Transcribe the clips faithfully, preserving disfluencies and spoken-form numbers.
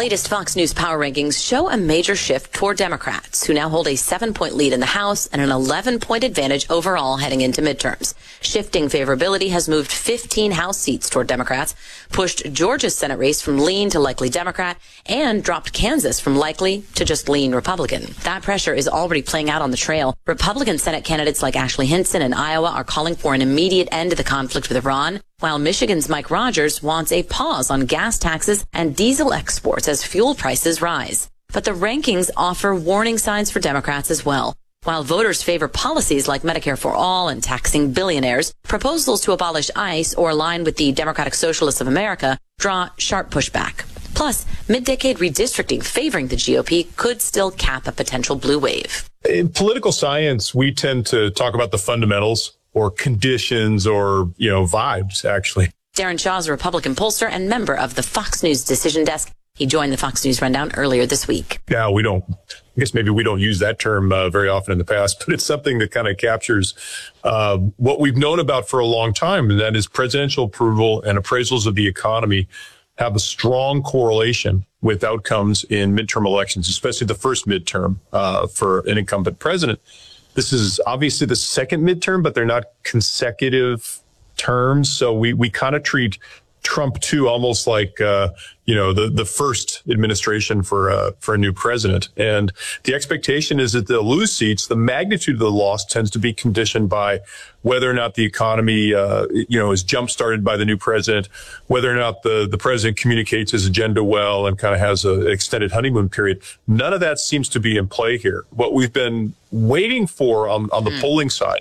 latest Fox News Power Rankings show a major shift toward Democrats, who now hold a seven-point lead in the House and an eleven-point advantage overall heading into midterms. Shifting favorability has moved fifteen House seats toward Democrats, pushed Georgia's Senate race from lean to likely Democrat, and dropped Kansas from likely to just lean Republican. That pressure is already playing out on the trail. Republican Senate candidates like Ashley Hinson in Iowa are calling for an immediate end to the conflict with Iran, while Michigan's Mike Rogers wants a pause on gas taxes and diesel exports as fuel prices rise. But the rankings offer warning signs for Democrats as well. While voters favor policies like Medicare for All and taxing billionaires, proposals to abolish ICE or align with the Democratic Socialists of America draw sharp pushback. Plus, mid-decade redistricting favoring the G O P could still cap a potential blue wave. In political science, we tend to talk about the fundamentals or conditions or, you know, vibes, actually. Darren Shaw is a Republican pollster and member of the Fox News Decision Desk. He joined the Fox News Rundown earlier this week. Yeah, we don't, I guess maybe we don't use that term uh, very often in the past, but it's something that kind of captures uh, what we've known about for a long time, and that is presidential approval and appraisals of the economy have a strong correlation with outcomes in midterm elections, especially the first midterm uh, for an incumbent president. This is obviously the second midterm, but they're not consecutive terms. So we, we kind of treat Trump two almost like, uh, you know, the, the first administration for, uh, for a new president. And the expectation is that they'll lose seats. The magnitude of the loss tends to be conditioned by whether or not the economy, uh, you know, is jump-started by the new president, whether or not the, the president communicates his agenda well and kind of has a, an extended honeymoon period. None of that seems to be in play here. What we've been waiting for on, on the mm. polling side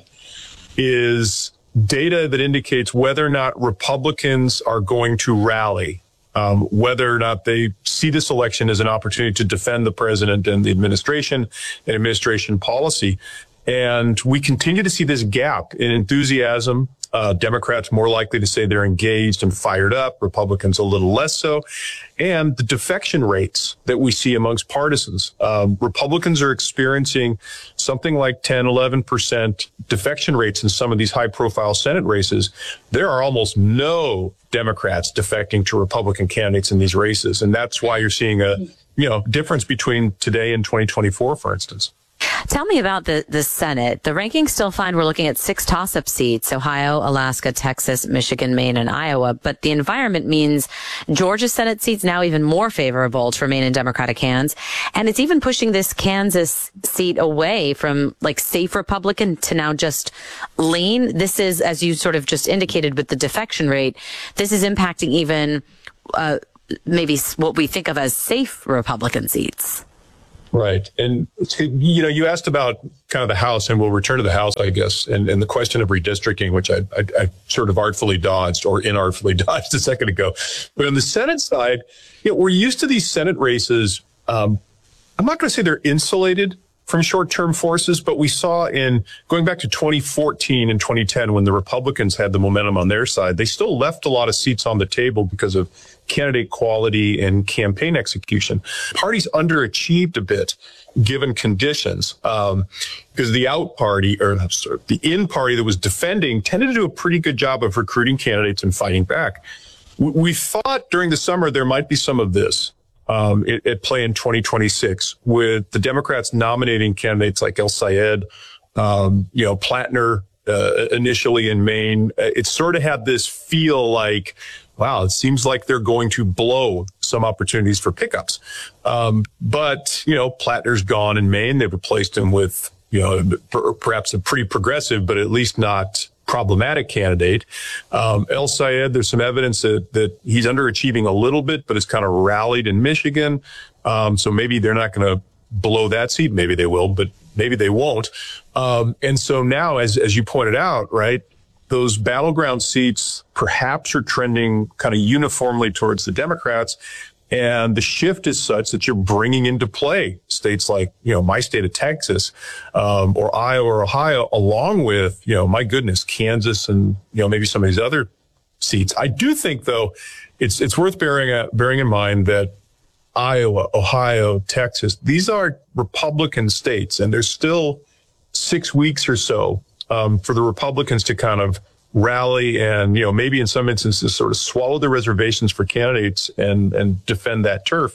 is data that indicates whether or not Republicans are going to rally, um, whether or not they see this election as an opportunity to defend the president and the administration and administration policy. And we continue to see this gap in enthusiasm. Uh, Democrats more likely to say they're engaged and fired up, Republicans a little less so. And the defection rates that we see amongst partisans. Um, Republicans are experiencing something like ten, eleven percent defection rates in some of these high profile Senate races. There are almost no Democrats defecting to Republican candidates in these races. And that's why you're seeing a, you know, difference between today and twenty twenty-four, for instance. Tell me about the, the Senate. The rankings still find we're looking at six toss-up seats, Ohio, Alaska, Texas, Michigan, Maine, and Iowa. But the environment means Georgia's Senate seats now even more favorable to remain in Democratic hands. And it's even pushing this Kansas seat away from like safe Republican to now just lean. This is, as you sort of just indicated with the defection rate, this is impacting even uh, maybe what we think of as safe Republican seats. Right. And, you know, you asked about kind of the House, and we'll return to the House, I guess, and, and the question of redistricting, which I, I, I sort of artfully dodged or inartfully dodged a second ago. But on the Senate side, you know, we're used to these Senate races. Um, I'm not going to say they're insulated from short-term forces, but we saw in going back to twenty fourteen and twenty ten when the Republicans had the momentum on their side, they still left a lot of seats on the table because of candidate quality and campaign execution. Parties underachieved a bit given conditions, um, because the out party or sorry, the in party that was defending tended to do a pretty good job of recruiting candidates and fighting back. We, we thought during the summer there might be some of this um, at, at play in twenty twenty-six with the Democrats nominating candidates like El Sayed, um, you know, Plattner uh, initially in Maine. It sort of had this feel like, wow, it seems like they're going to blow some opportunities for pickups. Um, but, you know, Plattner's gone in Maine. They've replaced him with, you know, per, perhaps a pretty progressive, but at least not problematic candidate. Um, El Sayed, there's some evidence that, that he's underachieving a little bit, but has kind of rallied in Michigan. Um, so maybe they're not going to blow that seat. Maybe they will, but maybe they won't. Um, and so now, as, as you pointed out, right, those battleground seats perhaps are trending kind of uniformly towards the Democrats. And the shift is such that you're bringing into play states like, you know, my state of Texas, um, or Iowa or Ohio, along with, you know, my goodness, Kansas and, you know, maybe some of these other seats. I do think, though, it's, it's worth bearing, uh, bearing in mind that Iowa, Ohio, Texas, these are Republican states, and there's still six weeks or so um, for the Republicans to kind of rally and, you know, maybe in some instances sort of swallow the reservations for candidates and, and defend that turf.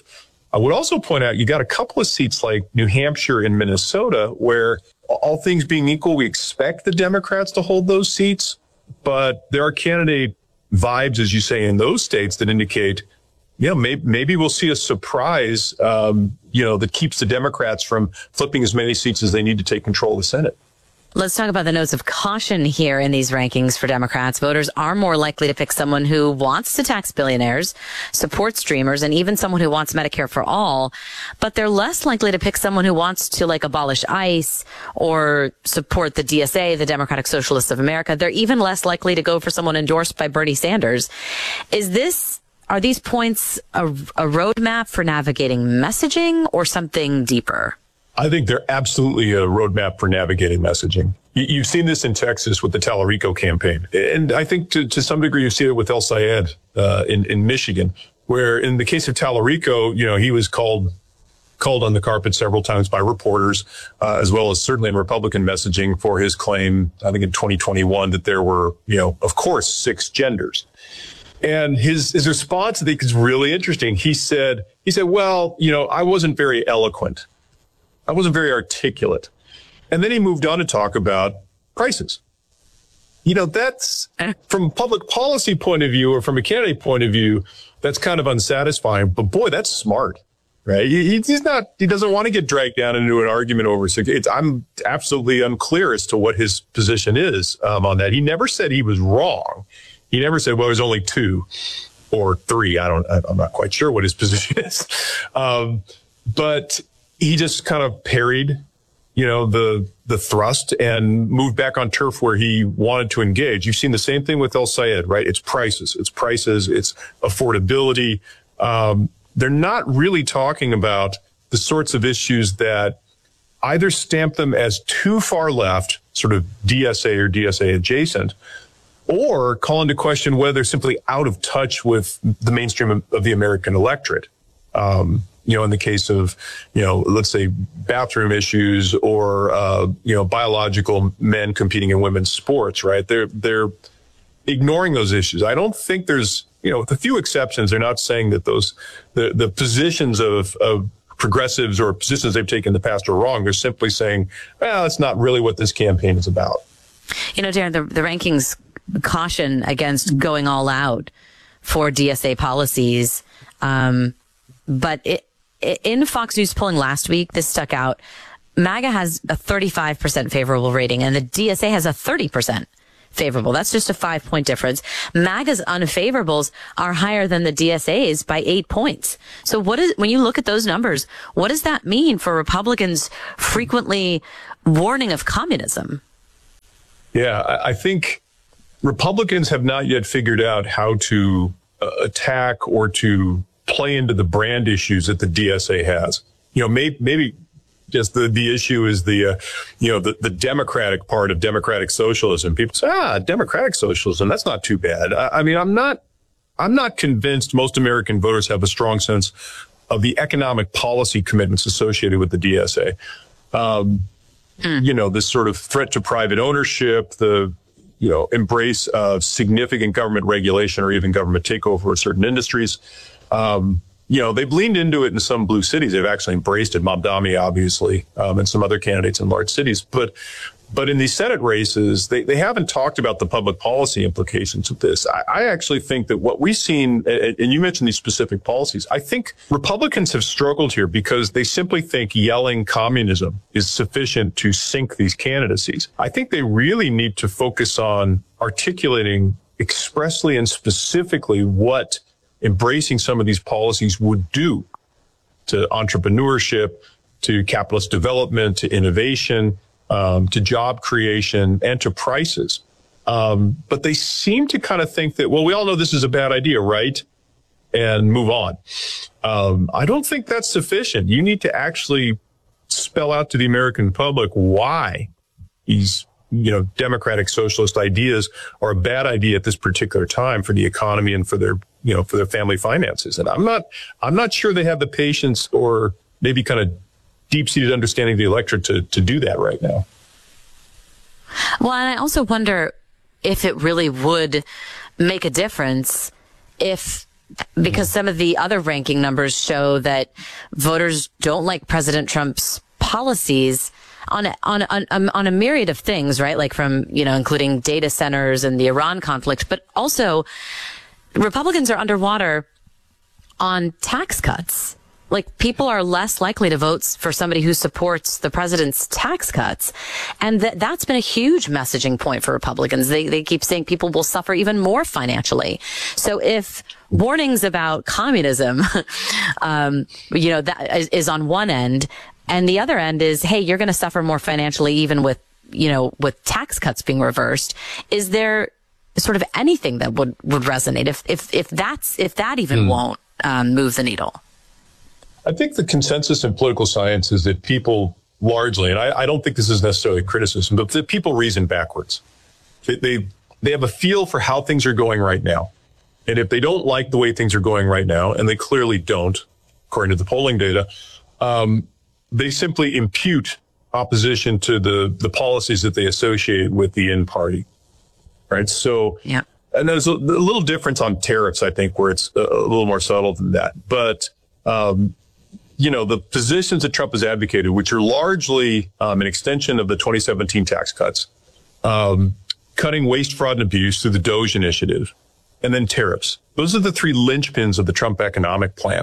I would also point out you got a couple of seats like New Hampshire and Minnesota where, all things being equal, we expect the Democrats to hold those seats. But there are candidate vibes, as you say, in those states that indicate, you know, maybe, maybe we'll see a surprise, um, you know, that keeps the Democrats from flipping as many seats as they need to take control of the Senate. Let's talk about the notes of caution here in these rankings for Democrats. Voters are more likely to pick someone who wants to tax billionaires, supports dreamers, and even someone who wants Medicare for all. But they're less likely to pick someone who wants to, like, abolish ICE or support the D S A, the Democratic Socialists of America. They're even less likely to go for someone endorsed by Bernie Sanders. Is this, are these points a, a roadmap for navigating messaging or something deeper? I think they're absolutely a roadmap for navigating messaging. You've seen this in Texas with the Tallarico campaign. And I think to, to some degree, you've seen it with El Sayed uh, in, in Michigan, where in the case of Tallarico, you know, he was called called on the carpet several times by reporters, uh, as well as certainly in Republican messaging for his claim, I think in twenty twenty-one, that there were, you know, of course, six genders. And his, his response, I think, is really interesting. He said, he said, well, you know, I wasn't very eloquent. I wasn't very articulate. And then he moved on to talk about prices. You know, that's, from a public policy point of view or from a candidate point of view, that's kind of unsatisfying. But boy, that's smart, right? He, he's not, he doesn't want to get dragged down into an argument over it's, I'm absolutely unclear as to what his position is um, on that. He never said he was wrong. He never said, well, there's only two or three. I don't, I'm not quite sure what his position is. Um, but he just kind of parried, you know, the the thrust and moved back on turf where he wanted to engage. You've seen the same thing with El Sayed, right? It's prices, it's prices, it's affordability. Um, they're not really talking about the sorts of issues that either stamp them as too far left, sort of D S A or D S A adjacent, or call into question whether they're simply out of touch with the mainstream of, of the American electorate. Um, You know, in the case of, you know, let's say bathroom issues or, uh, you know, biological men competing in women's sports, right? They're, they're ignoring those issues. I don't think there's, you know, with a few exceptions, they're not saying that those, the, the positions of, of progressives or positions they've taken in the past are wrong. They're simply saying, well, it's not really what this campaign is about. You know, Darren, the, the rankings caution against going all out for D S A policies. Um, but it, in Fox News polling last week, this stuck out. MAGA has a thirty-five percent favorable rating and the D S A has a thirty percent favorable. That's just a five point difference. MAGA's unfavorables are higher than the D S A's by eight points. So what is, when you look at those numbers, what does that mean for Republicans frequently warning of communism? Yeah, I think Republicans have not yet figured out how to uh, attack or to play into the brand issues that the D S A has. You know, maybe, maybe just the, the issue is the, uh, you know, the, the democratic part of democratic socialism. People say, ah, democratic socialism, that's not too bad. I, I mean, I'm not, I'm not convinced most American voters have a strong sense of the economic policy commitments associated with the D S A. Um, mm. You know, this sort of threat to private ownership, the, you know, embrace of significant government regulation or even government takeover of certain industries. Um, you know, they've leaned into it in some blue cities. They've actually embraced it. Mamdani, obviously, um, and some other candidates in large cities. But, but in these Senate races, they, they haven't talked about the public policy implications of this. I, I actually think that what we've seen, and you mentioned these specific policies, I think Republicans have struggled here because they simply think yelling communism is sufficient to sink these candidacies. I think they really need to focus on articulating expressly and specifically what embracing some of these policies would do to entrepreneurship, to capitalist development, to innovation, um, to job creation, and to prices. Um, but they seem to kind of think that, well, we all know this is a bad idea, right? And move on. Um, I don't think that's sufficient. You need to actually spell out to the American public why these, you know, democratic socialist ideas are a bad idea at this particular time for the economy and for their, you know, for their family finances. And I'm not, I'm not sure they have the patience or maybe kind of deep-seated understanding of the electorate to, to do that right now. Well, and I also wonder if it really would make a difference if because some of the other ranking numbers show that voters don't like President Trump's policies on a, on a, on a myriad of things, right? Like from, you know, including data centers and the Iran conflict, but also Republicans are underwater on tax cuts. Like, people are less likely to vote for somebody who supports the president's tax cuts. And th- that's been a huge messaging point for Republicans. They, they keep saying people will suffer even more financially. So if warnings about communism, um, you know, that is, is on one end, and the other end is, hey, you're going to suffer more financially even with, you know, with tax cuts being reversed. Is there sort of anything that would, would resonate if, if, if that's, if that even mm. won't um, move the needle? I think the consensus in political science is that people largely, and I, I don't think this is necessarily criticism, but that people reason backwards. They, they they have a feel for how things are going right now. And if they don't like the way things are going right now, and they clearly don't, according to the polling data, um, they simply impute opposition to the, the policies that they associate with the in party. Right? So, yeah. And there's a, a little difference on tariffs, I think, where it's a, a little more subtle than that. But, um, you know, the positions that Trump has advocated, which are largely um, an extension of the twenty seventeen tax cuts, um, cutting waste, fraud, and abuse through the DOGE initiative, and then tariffs. Those are the three linchpins of the Trump economic plan.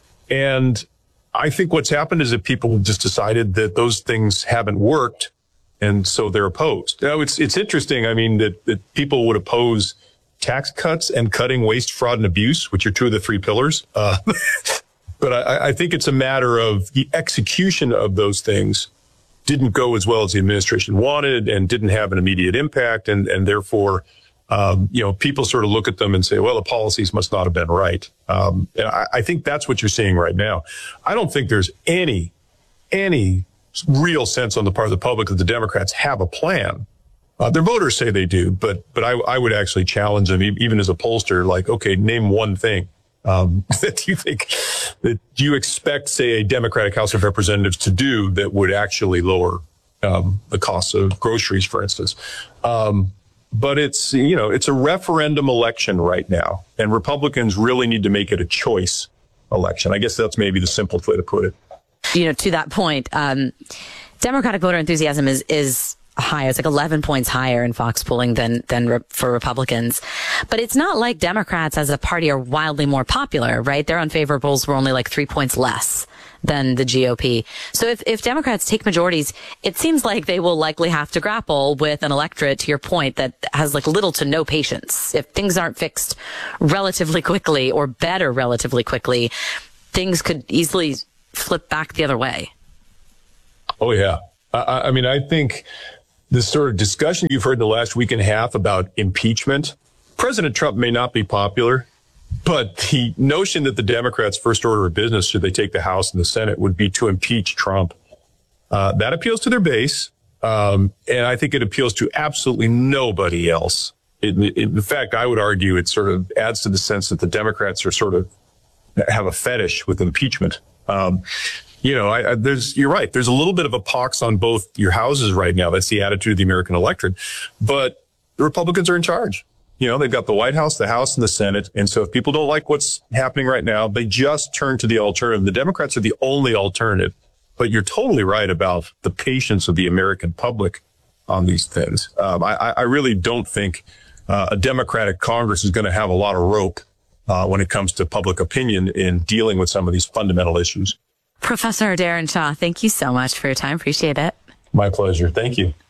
And I think what's happened is that people have just decided that those things haven't worked, and so they're opposed. Now, it's it's interesting, I mean, that, that people would oppose tax cuts and cutting waste, fraud, and abuse, which are two of the three pillars. Uh, But I, I think it's a matter of the execution of those things didn't go as well as the administration wanted and didn't have an immediate impact. And, and therefore, um, you know, people sort of look at them and say, well, the policies must not have been right. Um, and I, I think that's what you're seeing right now. I don't think there's any, any real sense on the part of the public that the Democrats have a plan. Uh, their voters say they do, but, but I, I would actually challenge them, even as a pollster, like, okay, name one thing. Um, that you think, that you expect, say, a Democratic House of Representatives to do that would actually lower um, the cost of groceries, for instance. Um, but it's, you know, it's a referendum election right now, and Republicans really need to make it a choice election. I guess that's maybe the simplest way to put it. You know, to that point, um, Democratic voter enthusiasm is, is higher. It's like eleven points higher in Fox polling than, than re- for Republicans. But it's not like Democrats as a party are wildly more popular, right? Their unfavorables were only like three points less than the G O P. So if, if Democrats take majorities, it seems like they will likely have to grapple with an electorate, to your point, that has like little to no patience. If things aren't fixed relatively quickly or better relatively quickly, things could easily flip back the other way. Oh, yeah. I, I mean, I think this sort of discussion you've heard the last week and a half about impeachment, President Trump may not be popular, but the notion that the Democrats' first order of business, should they take the House and the Senate, would be to impeach Trump. Uh, that appeals to their base. Um, and I think it appeals to absolutely nobody else. It, it, in fact, I would argue it sort of adds to the sense that the Democrats are sort of have a fetish with impeachment. Um, You know, I, I, there's, you're right. There's a little bit of a pox on both your houses right now. That's the attitude of the American electorate. But the Republicans are in charge. You know, they've got the White House, the House, and the Senate. And so if people don't like what's happening right now, they just turn to the alternative. The Democrats are the only alternative. But you're totally right about the patience of the American public on these things. Um, I, I really don't think uh, a Democratic Congress is going to have a lot of rope uh, when it comes to public opinion in dealing with some of these fundamental issues. Professor Darren Shaw, thank you so much for your time. Appreciate it. My pleasure. Thank you.